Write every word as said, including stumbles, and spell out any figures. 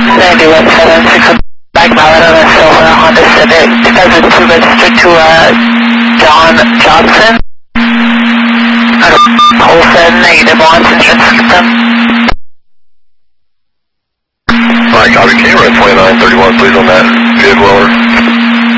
ninety-one seven six, back ballot on a silver Honda Civic, two thousand two registered to uh, John Johnson. Colson, negative on engine system. Alright, copy. Can you run twenty-nine thirty-one please on that vehicle over?